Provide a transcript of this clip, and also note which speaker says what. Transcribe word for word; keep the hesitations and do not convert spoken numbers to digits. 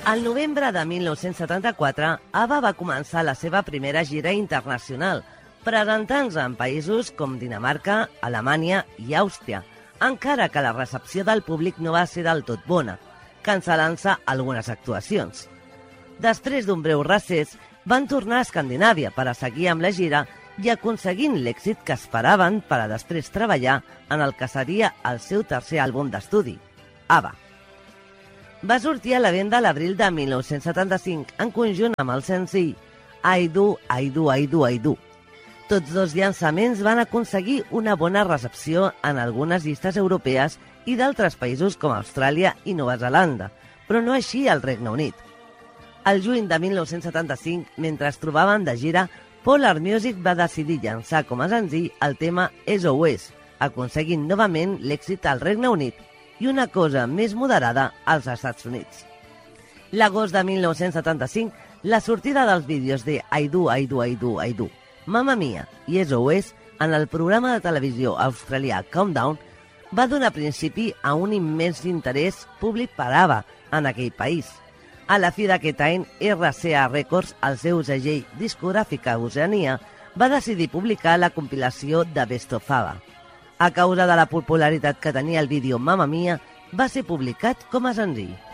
Speaker 1: Al novembre de mil nou-cents setanta-quatre, ABBA va començar la seva primera gira internacional, presentant-se en països com Dinamarca, Alemanya i Àustria, encara que la recepció del públic no va ser del tot bona, cancel·lant-se algunes actuacions. Després d'un breu recés, van tornar a Escandinàvia per a seguir amb la gira i aconseguint l'èxit que esperaven per a després treballar en el que seria el seu tercer àlbum d'estudi, ABBA. Va sortir a la venda l'abril de mil nou-cents setanta-cinc en conjunt amb el senzill I Do, I Do, I Do, I Do. Tots dos llançaments van aconseguir una bona recepció en algunes llistes europees i d'altres països com Austràlia i Nova Zelanda, però no així al Regne Unit. Al juny de mil nou-cents setanta-cinc, mentre es trobaven de gira, Polar Music va decidir llançar com a senzill el tema S O S, aconseguint novament l'èxit al Regne Unit i una cosa més moderada als Estats Units. L'agost de mil nou-cents setanta-cinc, la sortida dels vídeos de I Do, I Do, I Do, I Do, Mamma Mia i S O S en el programa de televisió australià Countdown va donar principi a un immens interès públic per ABBA en aquell país. A la fi d'aquest any, R C A Records, el seu segell discogràfic a Oceania, va decidir publicar la compilació de Best of ABBA. A causa de la popularitat que tenia el vídeo Mamma Mia, va ser publicat com a senzill.